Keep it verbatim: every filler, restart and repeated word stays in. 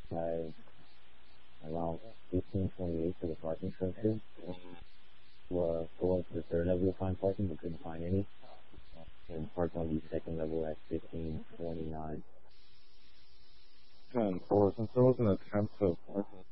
by around fifteen twenty-eight for the parking structure. We're going to the third level to find parking, but couldn't find any. And parked on the second level at fifteen twenty-nine. ten four, since there was an attempt to park